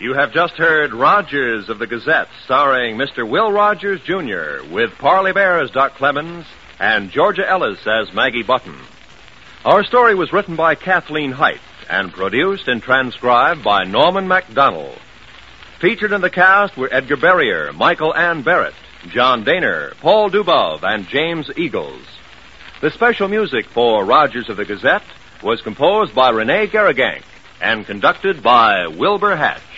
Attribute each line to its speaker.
Speaker 1: You have just heard Rogers of the Gazette, starring Mr. Will Rogers, Jr., with Parley Bear as Doc Clemens and Georgia Ellis as Maggie Button. Our story was written by Kathleen Height and produced and transcribed by Norman MacDonald. Featured in the cast were Edgar Barrier, Michael Ann Barrett, John Daner, Paul Dubov, and James Eagles. The special music for Rogers of the Gazette was composed by Rene Garrigank and conducted by Wilbur Hatch.